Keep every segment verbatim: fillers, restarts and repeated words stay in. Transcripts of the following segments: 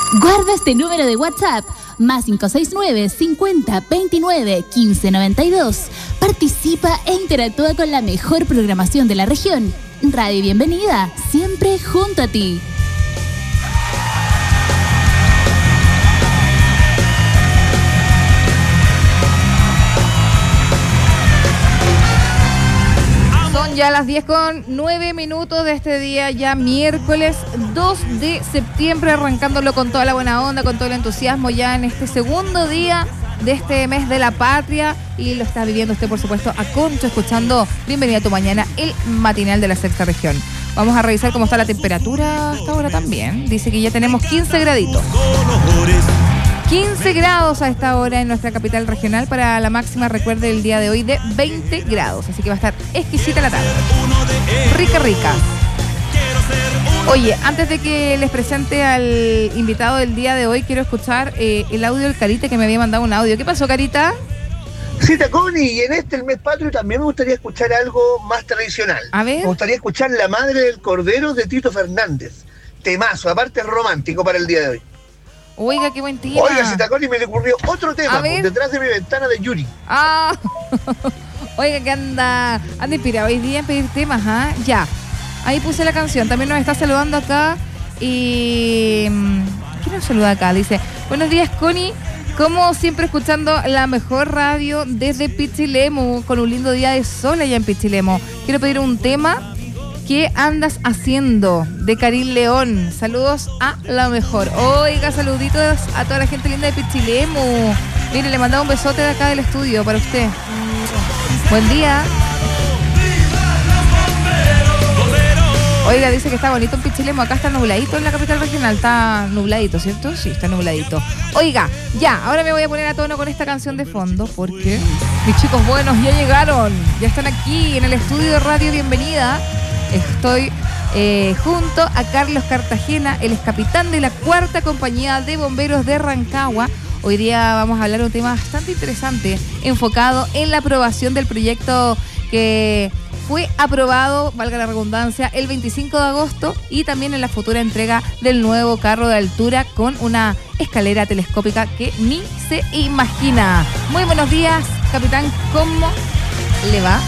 Guarda este número de WhatsApp, más cinco seis nueve, cincuenta, veintinueve, quince, noventa y dos. Participa e interactúa con la mejor programación de la región. Radio Bienvenida, siempre junto a ti. Ya a las diez con nueve minutos de este día, ya miércoles dos de septiembre, arrancándolo con toda la buena onda, con todo el entusiasmo ya en este segundo día de este mes de la patria, y lo está viviendo usted, por supuesto, a Concho, escuchando Bienvenida a tu Mañana, el matinal de la sexta región. Vamos a revisar cómo está la temperatura hasta ahora también. Dice que ya tenemos quince graditos. quince grados a esta hora en nuestra capital regional, para la máxima, recuerde, el día de hoy de veinte grados. Así que va a estar exquisita la tarde. Rica, rica. Oye, antes de que les presente al invitado del día de hoy, quiero escuchar eh, el audio del Carita, que me había mandado un audio. ¿Qué pasó, Carita? Sí, Taconi, y en este, el mes patrio, también me gustaría escuchar algo más tradicional. A ver. Me gustaría escuchar La Madre del Cordero de Tito Fernández. Temazo, aparte es romántico para el día de hoy. Oiga, qué buen tema. Oiga, Citaconi, me le ocurrió otro tema, pues, detrás de mi ventana, de Yuri. Ah, oiga, que anda, anda inspirado hoy día en pedir temas, ¿ah? ¿eh? Ya, ahí puse la canción. También nos está saludando acá y... ¿quién nos saluda acá? Dice, buenos días, Connie. Como siempre, escuchando la mejor radio desde Pichilemu, con un lindo día de sol allá en Pichilemu. Quiero pedir un tema... ¿Qué andas haciendo? De Karim León. Saludos a la mejor. Oiga, saluditos a toda la gente linda de Pichilemu. Mire, le mandaba un besote de acá del estudio para usted. Buen día. Oiga, dice que está bonito en Pichilemu. Acá está nubladito en la capital regional. Está nubladito, ¿cierto? Sí, está nubladito. Oiga, ya, ahora me voy a poner a tono con esta canción de fondo, porque mis chicos buenos ya llegaron. Ya están aquí en el estudio de Radio Bienvenida. Estoy eh, junto a Carlos Cartagena, el ex capitán de la cuarta compañía de bomberos de Rancagua. Hoy día vamos a hablar de un tema bastante interesante, enfocado en la aprobación del proyecto que fue aprobado, valga la redundancia, el veinticinco de agosto, y también en la futura entrega del nuevo carro de altura con una escalera telescópica que ni se imagina. Muy buenos días, capitán, ¿cómo le va?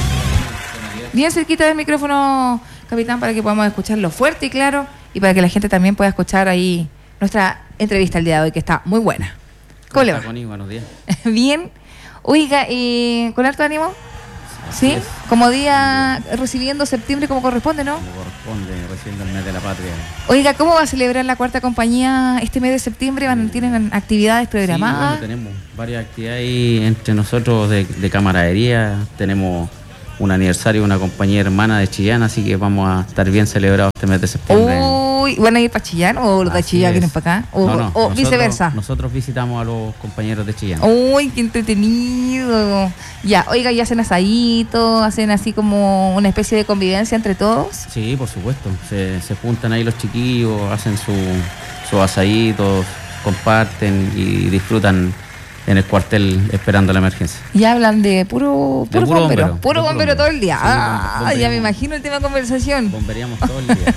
Bien cerquita del micrófono, capitán, para que podamos escucharlo fuerte y claro, y para que la gente también pueda escuchar ahí nuestra entrevista el día de hoy, que está muy buena. ¿Cómo le va? Connie, buenos días. Bien. Oiga, ¿y con harto ánimo? ¿Sí? Es. Como día recibiendo septiembre como corresponde, ¿no? Como corresponde, recibiendo el mes de la patria. Oiga, ¿cómo va a celebrar la cuarta compañía este mes de septiembre? ¿Van, ¿Tienen actividades programadas? Sí, bueno, tenemos varias actividades ahí entre nosotros de, de camaradería. Tenemos un aniversario de una compañía hermana de Chillán, así que vamos a estar bien celebrados este mes de septiembre. Uy, ¿van a ir para Chillán o los de Chillán vienen para acá? O, no, no, o nosotros, viceversa. Nosotros visitamos a los compañeros de Chillán. Uy, qué entretenido. Ya, oiga, ¿y hacen asadito? ¿Hacen así como una especie de convivencia entre todos? Sí, por supuesto. Se, se juntan ahí los chiquillos, hacen su, su asadito, comparten y disfrutan en el cuartel esperando la emergencia. Y hablan de puro, puro, de puro bombero, bombero. Puro de bombero puro todo el día. Sí, ah, ya me imagino el tema de conversación. Bomberíamos todo el día.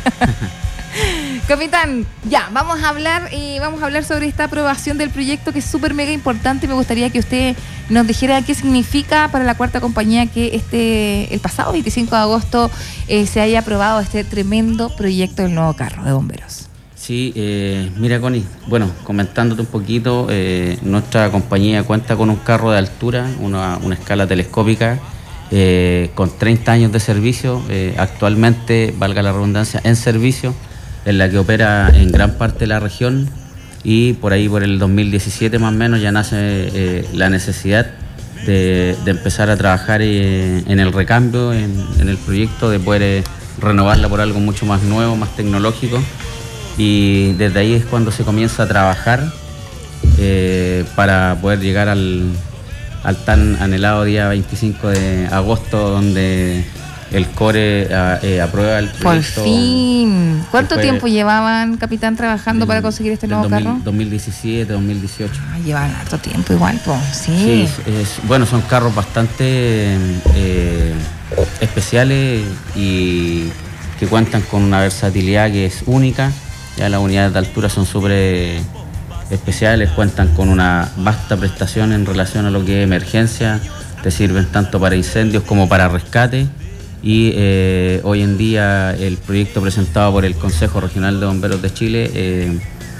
Capitán, ya, vamos a hablar y eh, vamos a hablar sobre esta aprobación del proyecto, que es súper mega importante. Me gustaría que usted nos dijera qué significa para la cuarta compañía que este el pasado veinticinco de agosto eh, se haya aprobado este tremendo proyecto del nuevo carro de bomberos. Sí, eh, mira, Connie, bueno, comentándote un poquito, eh, nuestra compañía cuenta con un carro de altura, una, una escala telescópica, eh, con treinta años de servicio, eh, actualmente, valga la redundancia, en servicio, en la que opera en gran parte de la región, y por ahí por el dos mil diecisiete más o menos ya nace eh, la necesidad de, de empezar a trabajar eh, en el recambio, en, en el proyecto, de poder eh, renovarla por algo mucho más nuevo, más tecnológico. Y desde ahí es cuando se comienza a trabajar eh, para poder llegar al, al tan anhelado día veinticinco de agosto, donde el CORE a, eh, aprueba el proyecto. Por fin. ¿Cuánto fue, tiempo llevaban, capitán, trabajando del, para conseguir este nuevo dos mil, carro? dos mil diecisiete, dos mil dieciocho. Ah, llevan harto tiempo igual, pues. Sí. Sí, es, bueno, son carros bastante eh, especiales y que cuentan con una versatilidad que es única. Ya las unidades de altura son súper especiales, cuentan con una vasta prestación en relación a lo que es emergencia, te sirven tanto para incendios como para rescate. Y eh, hoy en día el proyecto presentado por el Consejo Regional de Bomberos de Chile eh,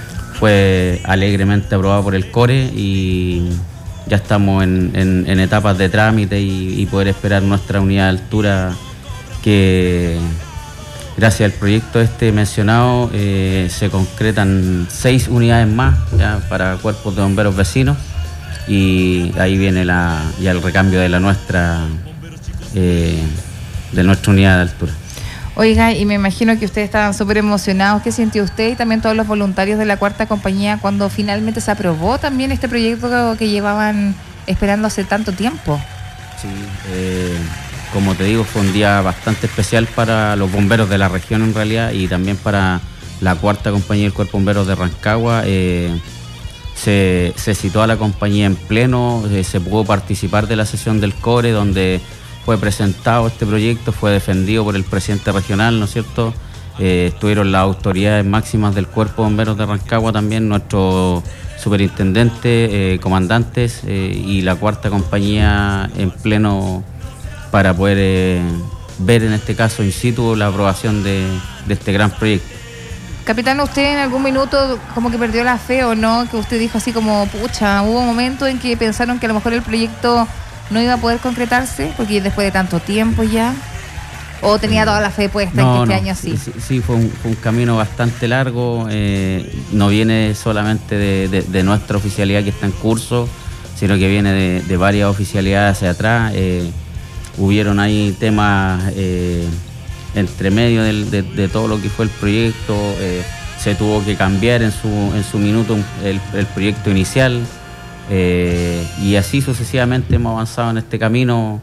fue alegremente aprobado por el CORE y ya estamos en, en, en etapas de trámite y, y poder esperar nuestra unidad de altura, que gracias al proyecto este mencionado eh, se concretan seis unidades más ya para cuerpos de bomberos vecinos, y ahí viene la, ya el recambio de la nuestra eh, de nuestra unidad de altura. Oiga, y me imagino que ustedes estaban súper emocionados. ¿Qué sintió usted y también todos los voluntarios de la Cuarta Compañía cuando finalmente se aprobó también este proyecto que llevaban esperando hace tanto tiempo? Sí, eh, como te digo, fue un día bastante especial para los bomberos de la región en realidad, y también para la Cuarta Compañía del Cuerpo de Bomberos de Rancagua. Eh, se, se citó a la compañía en pleno, eh, se pudo participar de la sesión del CORE, donde fue presentado este proyecto, fue defendido por el presidente regional, ¿no es cierto? Eh, estuvieron las autoridades máximas del Cuerpo de Bomberos de Rancagua también, nuestro superintendente, eh, comandantes eh, y la Cuarta Compañía en pleno para poder eh, ver en este caso in situ la aprobación de, de este gran proyecto. Capitán, ¿usted en algún minuto como que perdió la fe o no? Que usted dijo así como, pucha, hubo un momento en que pensaron que a lo mejor el proyecto no iba a poder concretarse, porque después de tanto tiempo ya, o tenía toda la fe puesta no, en que este no, año sí. Sí, sí fue, un, fue un camino bastante largo, eh, no viene solamente de, de, de nuestra oficialidad que está en curso, sino que viene de, de varias oficialidades hacia atrás. Eh, hubieron ahí temas eh, entre medio del, de, de todo lo que fue el proyecto, eh, se tuvo que cambiar en su, en su minuto el, el proyecto inicial. Eh, y así sucesivamente hemos avanzado en este camino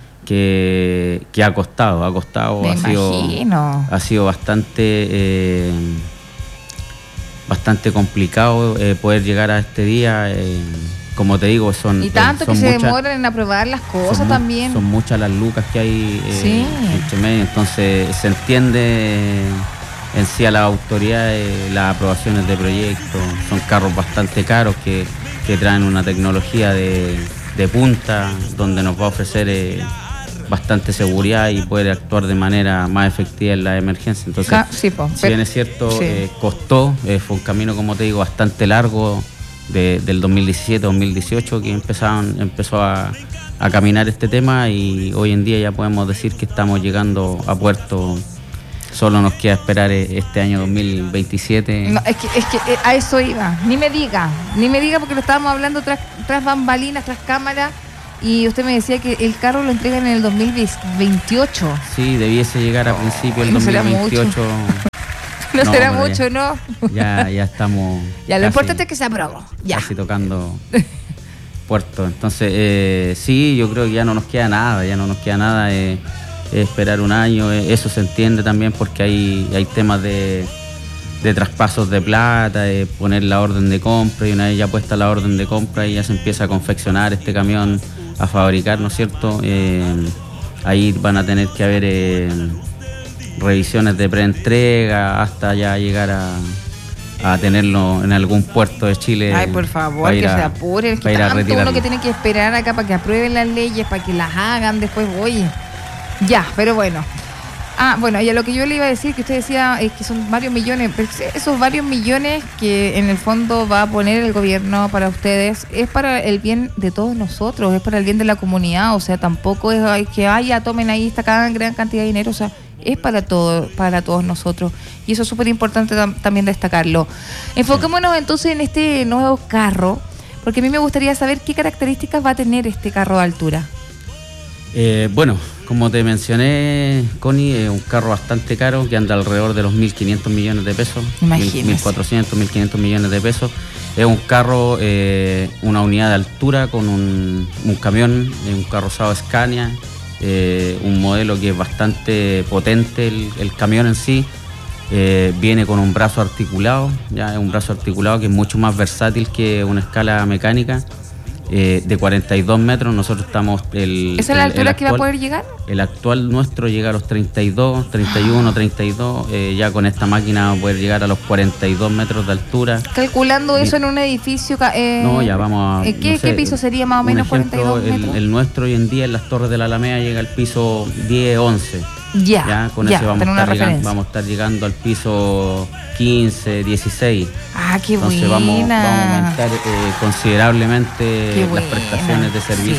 que, que ha costado, ha costado, Me ha imagino. sido, ha sido bastante, eh, bastante complicado eh, poder llegar a este día. Eh, como te digo, son y tanto eh, son que se muchas, demoran en aprobar las cosas son también. Mu- son muchas las lucas que hay eh, sí. entre medio, entonces se entiende en sí a las autoridades las aprobaciones de proyectos. Son carros bastante caros que que traen una tecnología de, de punta, donde nos va a ofrecer eh, bastante seguridad y poder actuar de manera más efectiva en la emergencia. Entonces, ah, sí, po, si bien es cierto, sí. eh, costó, eh, fue un camino, como te digo, bastante largo de, del dos mil diecisiete dos mil dieciocho que empezaron, empezó a, a caminar este tema, y hoy en día ya podemos decir que estamos llegando a puerto. Solo nos queda esperar este año dos mil veintisiete. No, es que, es que a eso iba. Ni me diga, ni me diga, porque lo estábamos hablando tras, tras bambalinas, tras cámara, y usted me decía que el carro lo entregan en el dos mil veintiocho. Sí, debiese llegar a principio del no dos mil será veintiocho. Mucho. no, no será mucho, ya, ¿no? Ya, ya estamos. Ya, lo importante es que se aprobó. Ya. Casi tocando puerto. Entonces, eh, sí, yo creo que ya no nos queda nada, ya no nos queda nada. Eh, esperar un año, eso se entiende también porque hay, hay temas de, de traspasos de plata, de poner la orden de compra, y una vez ya puesta la orden de compra y ya se empieza a confeccionar este camión, a fabricar, ¿no es cierto? Eh, ahí van a tener que haber eh, revisiones de preentrega hasta ya llegar a, a tenerlo en algún puerto de Chile. Ay, por favor, que a, se apuren, que tanto uno que tiene que esperar acá para que aprueben las leyes, para que las hagan después, oye. Ya, pero bueno. Ah, bueno, y a lo que yo le iba a decir, que usted decía es que son varios millones, pero esos varios millones que en el fondo va a poner el gobierno para ustedes, es para el bien de todos nosotros, es para el bien de la comunidad, o sea, tampoco es que, ay, ya tomen ahí esta gran cantidad de dinero, o sea, es para todo, para todos nosotros, y eso es súper importante tam- también destacarlo. Enfoquémonos entonces en este nuevo carro, porque a mí me gustaría saber qué características va a tener este carro de altura. Eh, bueno, como te mencioné, Connie, es un carro bastante caro que anda alrededor de los mil quinientos millones de pesos. Imagínese. mil cuatrocientos, mil quinientos millones de pesos. Es un carro, eh, una unidad de altura con un, un camión, un carrozado Scania, eh, un modelo que es bastante potente, el, el camión en sí. Eh, viene con un brazo articulado, ya es un brazo articulado que es mucho más versátil que una escala mecánica. eh, de cuarenta y dos metros. Nosotros estamos... El, ¿Esa es la el, altura el que va a actual, poder llegar? El actual nuestro llega a los treinta y dos, treinta y uno, treinta y dos. Eh, ya con esta máquina va a poder llegar a los cuarenta y dos metros de altura. Calculando Bien. eso en un edificio... Eh, No, ya vamos a... ¿qué, no sé, ¿Qué piso sería más o menos un ejemplo, cuarenta y dos metros? El, el nuestro hoy en día en las Torres de la Alameda llega al piso diez, once. Ya, Ya, con ya, ese vamos a, tener una estar llegando, referencia. vamos a estar llegando al piso quince, dieciséis. Ah, qué Entonces buena. vamos, vamos a aumentar eh, considerablemente Qué las buena, prestaciones de servicio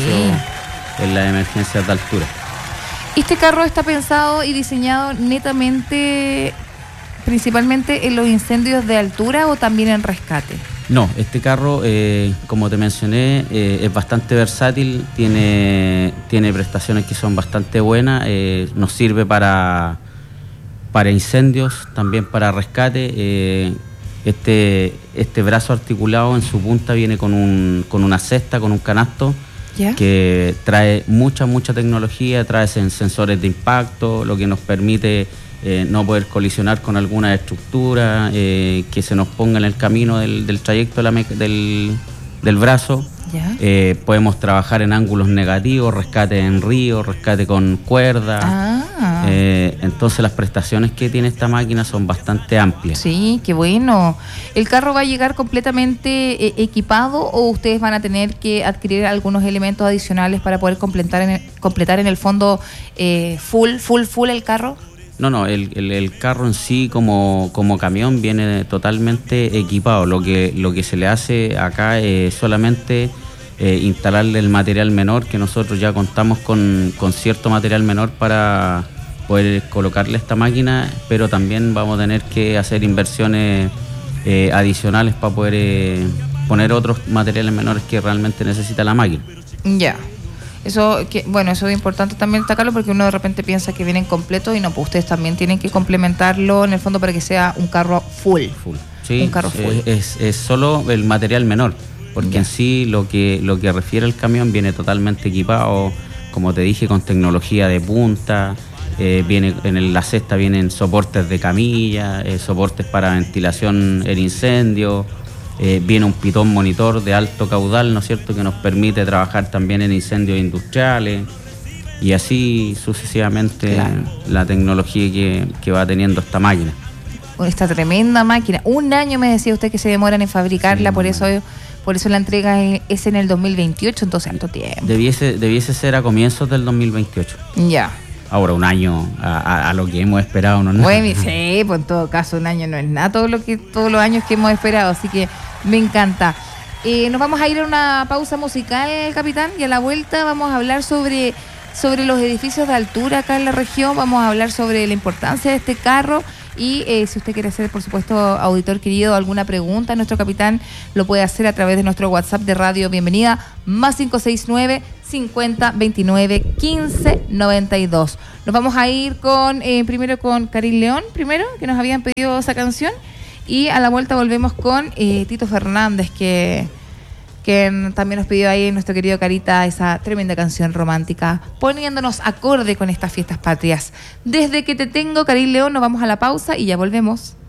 sí. en las emergencias de altura. Este carro está pensado y diseñado netamente, principalmente en los incendios de altura o también en rescate. No, este carro, eh, como te mencioné, eh, es bastante versátil, tiene, tiene prestaciones que son bastante buenas, eh, nos sirve para, para incendios, también para rescate. Eh, este, este brazo articulado en su punta viene con, un, con una cesta, con un canasto, ¿Ya? que trae mucha, mucha tecnología, trae sen- sensores de impacto, lo que nos permite eh, no poder colisionar con alguna estructura eh, que se nos ponga en el camino del, del trayecto de la meca- del, del brazo. ¿Ya? Eh, podemos trabajar en ángulos negativos, rescate en río, rescate con cuerda. Ah, Eh, entonces las prestaciones que tiene esta máquina son bastante amplias. sí, qué bueno. ¿El carro va a llegar completamente eh, equipado o ustedes van a tener que adquirir algunos elementos adicionales para poder completar en el, completar en el fondo eh, full, full, full el carro? No, no, el, el, el carro en sí como, como camión viene totalmente equipado. Lo que, lo que se le hace acá es solamente eh, instalarle el material menor, que nosotros ya contamos con, con cierto material menor para poder colocarle esta máquina, pero también vamos a tener que hacer inversiones eh, adicionales para poder eh, poner otros materiales menores que realmente necesita la máquina. Ya. Eso, que, bueno, eso es importante también destacarlo porque uno de repente piensa que vienen completos y no, pues ustedes también tienen que complementarlo en el fondo para que sea un carro full. Full. Sí, Un carro full. Es, es solo el material menor, porque Ya. en sí lo que, lo que refiere al camión viene totalmente equipado, como te dije, con tecnología de punta. Eh, viene en el- la cesta vienen soportes de camilla, eh, soportes para ventilación en incendio. Eh, viene un pitón monitor de alto caudal, ¿no es cierto?, que nos permite trabajar también en incendios industriales y así sucesivamente. Claro. La tecnología que, que va teniendo esta máquina. Esta tremenda máquina. Un año me decía usted que se demoran en fabricarla, Sí, por un eso por eso la entrega es, es en el dos mil veintiocho, entonces harto tiempo. Debiese, debiese ser a comienzos del dos mil veintiocho. Ya. Ahora un año a, a- a lo que hemos esperado, ¿no? Bueno, y sí, pues en todo caso un año no es nada, todo lo que, todos los años que hemos esperado, así que me encanta. Eh, nos vamos a ir a una pausa musical, capitán, y a la vuelta vamos a hablar sobre, sobre los edificios de altura acá en la región, vamos a hablar sobre la importancia de este carro y eh, si usted quiere hacer, por supuesto, auditor querido, alguna pregunta a nuestro capitán, lo puede hacer a través de nuestro WhatsApp de Radio Bienvenida, más cinco seis nueve, cincuenta, veintinueve, quince, noventa y dos. Nos vamos a ir con eh, primero con Karim León, primero, que nos habían pedido esa canción, y a la vuelta volvemos con eh, Tito Fernández, que, que también nos pidió ahí nuestro querido Carita esa tremenda canción romántica, poniéndonos acorde con estas fiestas patrias. Desde que te tengo, Karim León, nos vamos a la pausa y ya volvemos.